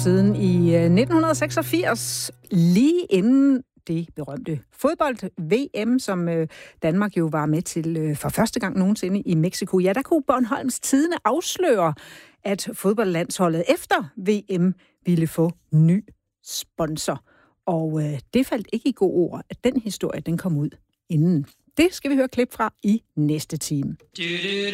Siden i 1986, lige inden det berømte fodbold-VM, som Danmark jo var med til for første gang nogensinde i Mexico, ja, der kunne Bornholms Tidende afsløre, at fodboldlandsholdet efter VM ville få ny sponsor. Og det faldt ikke i gode ord, at den historie den kom ud inden. Det skal vi høre klip fra i næste time.